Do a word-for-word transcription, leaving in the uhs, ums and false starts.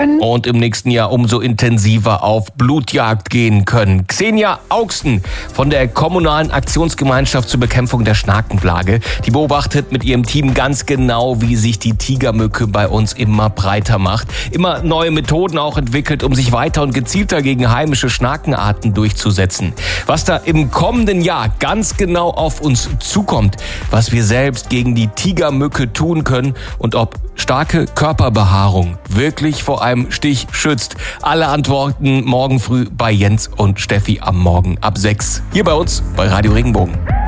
und im nächsten Jahr umso intensiver auf Blutjagd gehen können. Xenia Augsten von der Kommunalen Aktionsgemeinschaft zur Bekämpfung der Schnakenplage, die beobachtet mit ihrem Team ganz genau, wie sich die Tigermücke bei uns immer breiter macht, immer neue Methoden auch entwickelt, um sich weiter und gezielter gegen heimische Schnakenarten durchzusetzen. Was da im kommenden Jahr ganz genau auf uns zukommt, was wir selbst gegen die Tigermücke tun können und ob starke Körperbehaarung wirklich vor einem Stich schützt. Alle Antworten morgen früh bei Jens und Steffi am Morgen ab sechs. Hier bei uns bei Radio Regenbogen.